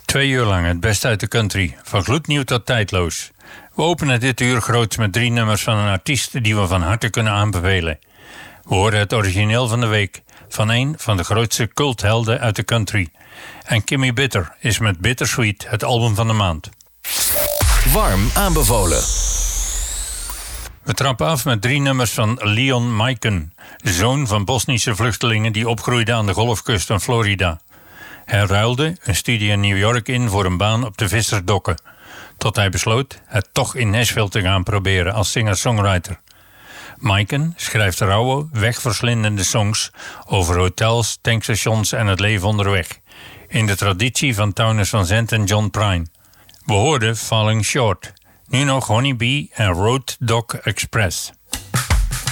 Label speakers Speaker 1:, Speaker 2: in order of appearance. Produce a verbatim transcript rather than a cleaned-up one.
Speaker 1: Twee uur lang het beste uit de country, van gloednieuw tot tijdloos. We openen dit uur groots met drie nummers van een artiest die we van harte kunnen aanbevelen. We horen het origineel van de week van een van de grootste culthelden uit de country. En Kimmy Bitter is met Bittersweet het album van de maand.
Speaker 2: Warm aanbevolen.
Speaker 1: We trappen af met drie nummers van Leon Maiken, zoon van Bosnische vluchtelingen die opgroeide aan de golfkust van Florida. Hij ruilde een studie in New York in voor een baan op de vissersdokken, tot hij besloot het toch in Nashville te gaan proberen als singer-songwriter. Maiken schrijft rauwe, wegverslindende songs over hotels, tankstations en het leven onderweg, in de traditie van Townes Van Zandt en John Prine. We hoorden Falling Short, nu nog Honeybee en Road Dog Express.